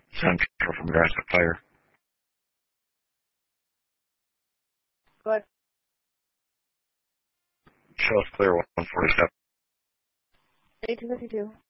Central from Nebraska Fire. Go ahead. Show us clear 147. 1852.